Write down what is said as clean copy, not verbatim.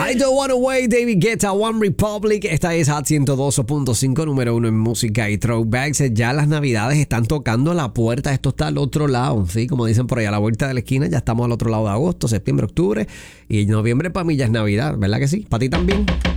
I Don't Wanna Wait, David Guetta, One Republic. Esta es Hot 102.5, número 1 en música y throwbacks. Ya las navidades están tocando la puerta. Esto está al otro lado, ¿sí? Como dicen por ahí, a la vuelta de la esquina. Ya estamos al otro lado de agosto, septiembre, octubre. Y noviembre para mí ya es Navidad, ¿verdad que sí? ¿Para ti también?